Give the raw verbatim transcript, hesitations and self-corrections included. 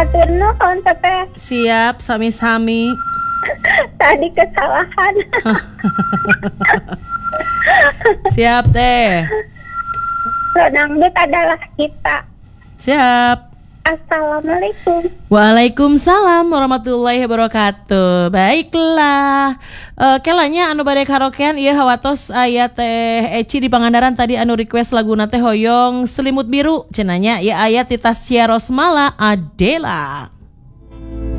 Atur nuhun teteh. Siap, sami-sami. Tadi kesalahan. Siap teh. Dangdut adalah kita. Siap. Assalamualaikum. Waalaikumsalam warahmatullahi wabarakatuh. Baiklah, uh, kelanya anu bade karaokean ieu hawatos aya teh Eci di Pangandaran tadi anu request laguna teh hoyong Selimut Biru cenanya ieu aya ti Tasya Rosmala Adela.